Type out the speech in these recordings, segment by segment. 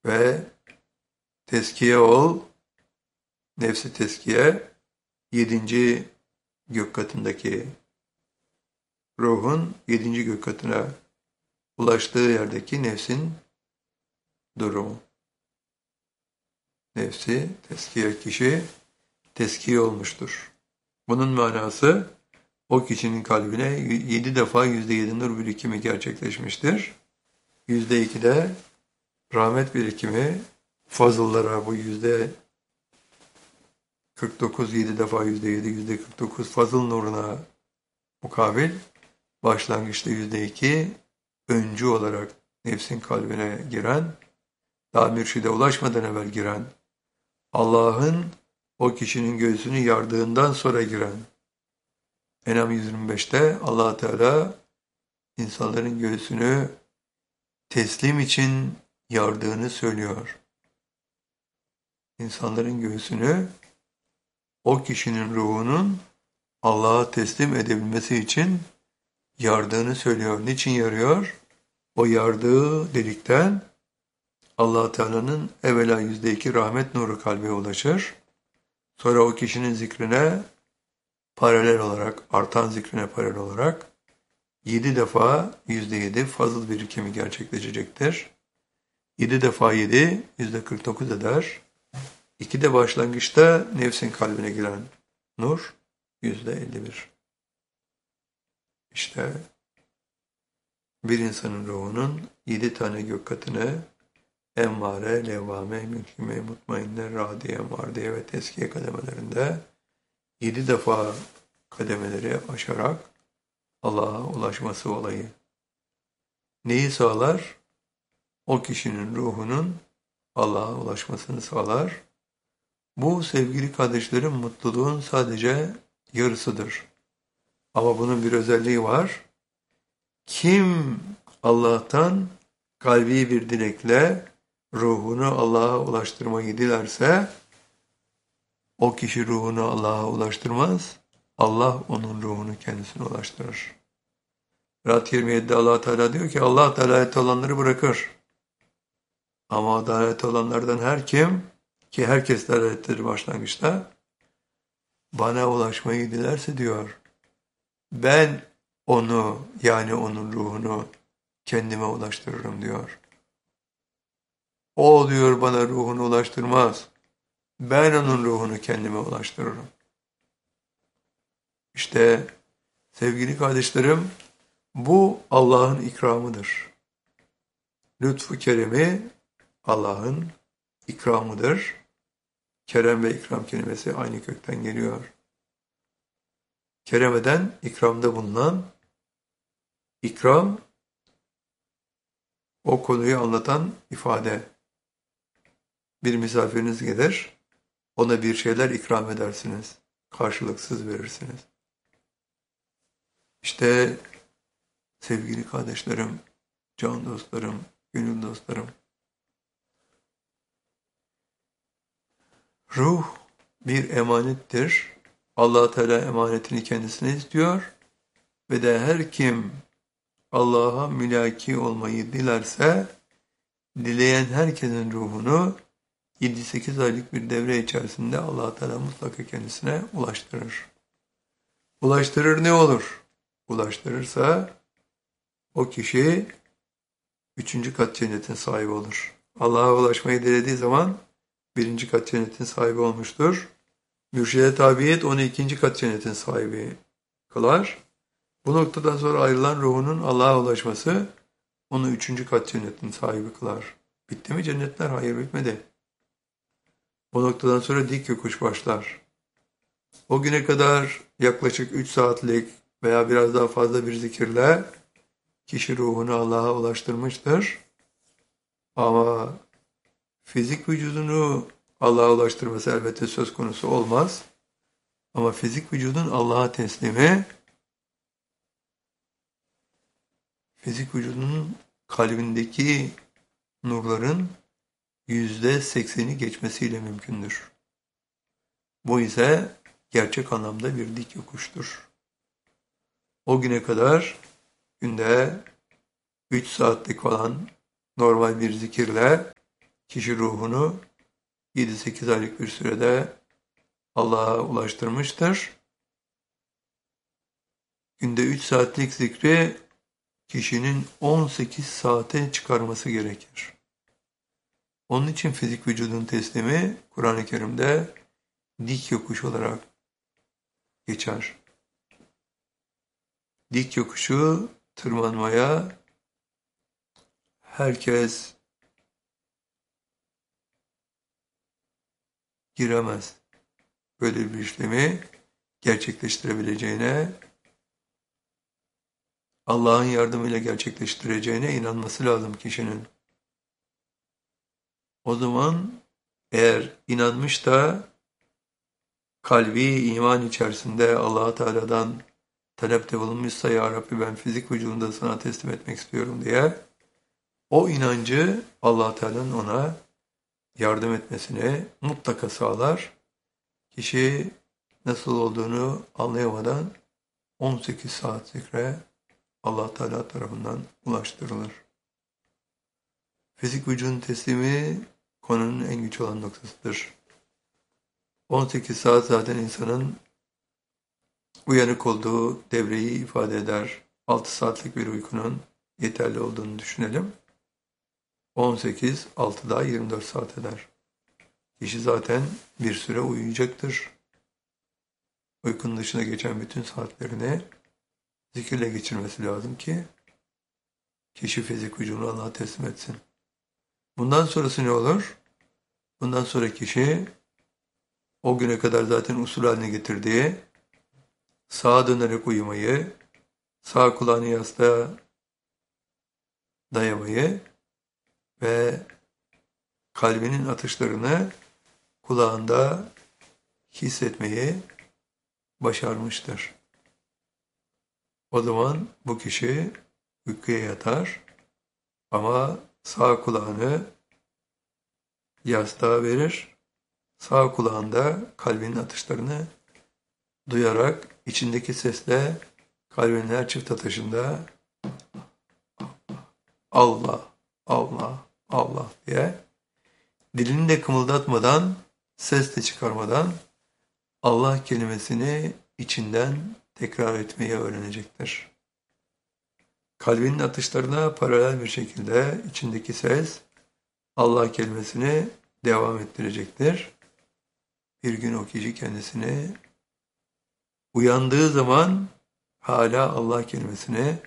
ve teskiye ol, nefsi teskiye, 7. gök katındaki ruhun 7. gök katına ulaştığı yerdeki nefsin durumu. Nefsi teskiye kişi teskiye olmuştur. Bunun manası o kişinin kalbine 7 defa %7 nur birikimi gerçekleşmiştir. %2 de rahmet birikimi fazıllara bu %49 7 defa %7 %49 fazıl nuruna mukabil başlangıçta %2 öncü olarak nefsin kalbine giren, daha mürşide ulaşmadan evvel giren, Allah'ın o kişinin göğsünü yardığından sonra giren, En'am 125'te Allah Teala insanların göğsünü teslim için yardığını söylüyor. İnsanların göğsünü o kişinin ruhunun Allah'a teslim edebilmesi için yardığını söylüyor. Niçin yarıyor? O yardığı delikten Allah Teala'nın evvela %2 rahmet nuru kalbe ulaşır. Sonra o kişinin zikrine paralel olarak, artan zikrine paralel olarak 7 defa %7 fazıl birikimi gerçekleşecektir. 7 defa 7 %49 eder. 2 de başlangıçta nefsin kalbine giren nur %51. İşte bir insanın ruhunun 7 tane gök katını emmare, levvame, mülkime, mutmainne, radiye, mardiye ve teskiye kademelerinde 7 defa kademeleri aşarak Allah'a ulaşması olayı. Neyi sağlar? O kişinin ruhunun Allah'a ulaşmasını sağlar. Bu sevgili kardeşlerim mutluluğun sadece yarısıdır. Ama bunun bir özelliği var. Kim Allah'tan kalbi bir dilekle ruhunu Allah'a ulaştırmayı dilerse o kişi ruhunu Allah'a ulaştırmaz. Allah onun ruhunu kendisine ulaştırır. Rad 27'de Allah Teala diyor ki Allah adalet olanları bırakır. Ama adalet olanlardan her kim ki herkes adalettir başlangıçta bana ulaşmayı dilerse diyor ben onu yani onun ruhunu kendime ulaştırırım diyor. O diyor bana ruhunu ulaştırmaz. Ben onun ruhunu kendime ulaştırırım. İşte sevgili kardeşlerim bu Allah'ın ikramıdır. Lütfu keremi Allah'ın ikramıdır. Kerem ve ikram kelimesi aynı kökten geliyor. Keremeden ikramda bulunan ikram o konuyu anlatan ifade. Bir misafiriniz gelir, ona bir şeyler ikram edersiniz. Karşılıksız verirsiniz. İşte sevgili kardeşlerim, can dostlarım, gönül dostlarım. Ruh bir emanettir. Allah Teala emanetini kendisine istiyor ve de her kim Allah'a mülaki olmayı dilerse dileyen herkesin ruhunu 7-8 aylık bir devre içerisinde Allah Teala mutlaka kendisine ulaştırır. Ulaştırır ne olur? Ulaştırırsa o kişi 3. kat cennetin sahibi olur. Allah'a ulaşmayı dilediği zaman 1. kat cennetin sahibi olmuştur. Mürşide tabiyet onu 2. kat cennetin sahibi kılar. Bu noktadan sonra ayrılan ruhunun Allah'a ulaşması onu 3. kat cennetin sahibi kılar. Bitti mi cennetler? Hayır bitmedi. Bu noktadan sonra dik yokuş başlar. O güne kadar yaklaşık 3 saatlik veya biraz daha fazla bir zikirle kişi ruhunu Allah'a ulaştırmıştır. Ama fizik vücudunu Allah'a ulaştırması elbette söz konusu olmaz. Ama fizik vücudun Allah'a teslimi, fizik vücudunun kalbindeki nurların %80'i geçmesiyle mümkündür. Bu ise gerçek anlamda bir dik yokuştur. O güne kadar günde 3 saatlik falan normal bir zikirle kişi ruhunu 7-8 aylık bir sürede Allah'a ulaştırmıştır. Günde 3 saatlik zikri kişinin 18 saate çıkarması gerekir. Onun için fizik vücudun teslimi Kur'an-ı Kerim'de dik yokuş olarak geçer. Dik yokuşu tırmanmaya herkes giremez. Böyle bir işlemi gerçekleştirebileceğine, Allah'ın yardımıyla gerçekleştireceğine inanması lazım kişinin. O zaman eğer inanmış da kalbi iman içerisinde Allah-u Teala'dan talepte bulunmuşsa, ya Rabbi ben fizik vücudunda sana teslim etmek istiyorum diye, o inancı Allah-u Teala'nın ona yardım etmesini mutlaka sağlar. Kişi nasıl olduğunu anlayamadan 18 saat zikre Allah Teala tarafından ulaştırılır. Fizik vücudun teslimi konunun en güç olan noktasıdır. 18 saat zaten insanın uyanık olduğu devreyi ifade eder. 6 saatlik bir uykunun yeterli olduğunu düşünelim. 18, 6 daha 24 saat eder. Kişi zaten bir süre uyuyacaktır. Uykunun dışına geçen bütün saatlerini zikirle geçirmesi lazım ki kişi fizik vücudunu Allah'a teslim etsin. Bundan sonrası ne olur? Bundan sonra kişi o güne kadar zaten usul haline getirdiği sağa dönerek uyumayı, sağ kulağını yastığa dayamayı ve kalbinin atışlarını kulağında hissetmeyi başarmıştır. O zaman bu kişi uykuya yatar ama sağ kulağını yastığa verir, sağ kulağında kalbinin atışlarını duyarak içindeki sesle kalbinin her çift atışında Allah, Allah, Allah diye dilini de kımıldatmadan, ses de çıkarmadan Allah kelimesini içinden tekrar etmeyi öğrenecektir. Kalbinin atışlarına paralel bir şekilde içindeki ses Allah kelimesini devam ettirecektir. Bir gün o kişi kendisini uyandığı zaman hala Allah kelimesini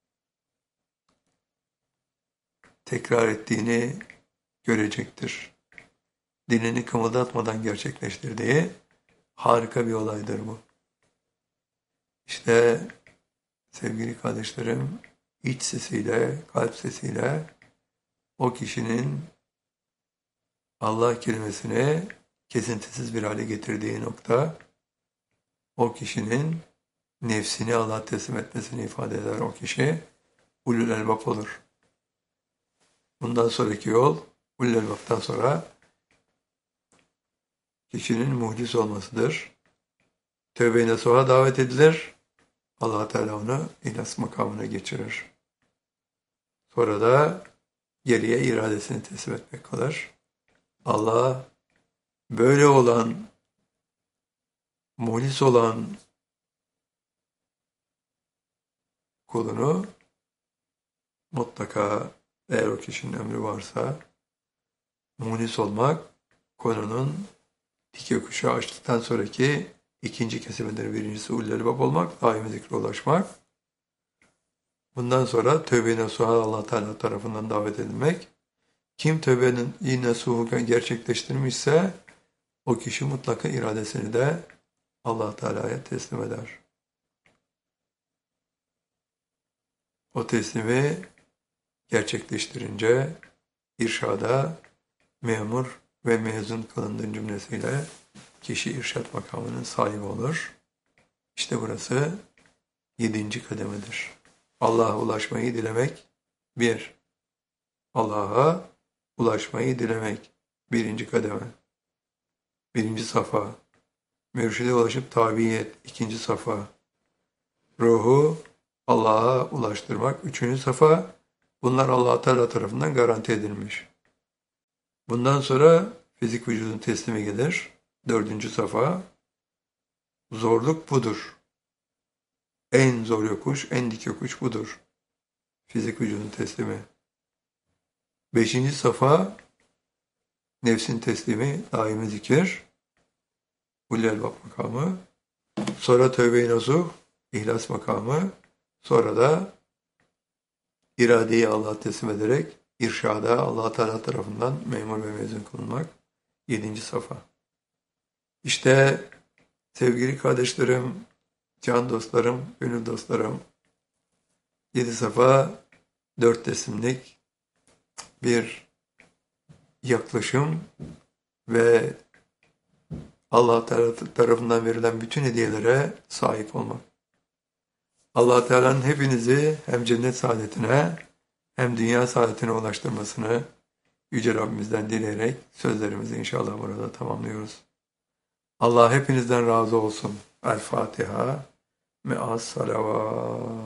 tekrar ettiğini görecektir. Dilini kımıldatmadan gerçekleştirdiği harika bir olaydır bu. İşte sevgili kardeşlerim, iç sesiyle, kalp sesiyle o kişinin Allah kelimesini kesintisiz bir hale getirdiği nokta, o kişinin nefsini Allah'a teslim etmesini ifade eder. O kişi ulul elbap olur. Bundan sonraki yol, ulul elbaptan sonra kişinin muhlis olmasıdır. Tövbe-i nasuha davet edilir. Allah Teala onu ihlas makamına geçirir. Sonra da geriye iradesini teslim etmek kalır. Allah böyle olan, muhlis olan kulunu mutlaka, eğer o kişinin ömrü varsa, muhlis olmak konunun dik yokuşu açtıktan sonraki ikinci kesimidir. Birincisi ulul elbap olmak, daimi zikre ulaşmak. Bundan sonra tövbe-i nasuha Allah Teala tarafından davet edilmek. Kim tövbenin nasuhu gerçekleştirmişse o kişi mutlaka iradesini de Allah Teala'ya teslim eder. O teslimi gerçekleştirince irşada memur ve mezun kılındığın cümlesiyle kişi irşat makamının sahibi olur. İşte burası 7. kademedir. Allah'a ulaşmayı dilemek 1. Allah'a ulaşmayı dilemek 1. kademe. 1. safa. Mürşide ulaşıp tabi et 2. safa. Ruhu Allah'a ulaştırmak 3. safa. Bunlar Allah Teala tarafından garanti edilmiş. Bundan sonra fizik vücudun teslimi gelir. 4. safa. Zorluk budur. En zor yokuş, en dik yokuş budur. Fizik vücudun teslimi. 5. safa nefsin teslimi, daimi zikir. Ulul Albab makamı. Sonra tövbe-i nasuh, ihlas makamı. Sonra da iradeyi Allah'a teslim ederek irşada Allah Teala tarafından memur ve mezun kılınmak. 7. safa. İşte sevgili kardeşlerim, can dostlarım, gönül dostlarım, 7 safa 4 teslimlik bir yaklaşım ve Allah Teala tarafından verilen bütün hediyelere sahip olmak. Allah Teala'nın hepinizi hem cennet saadetine hem dünya saadetine ulaştırmasını Yüce Rabbimizden dileyerek sözlerimizi inşallah burada tamamlıyoruz. Allah hepinizden razı olsun. El Fatiha. Me'as salavat.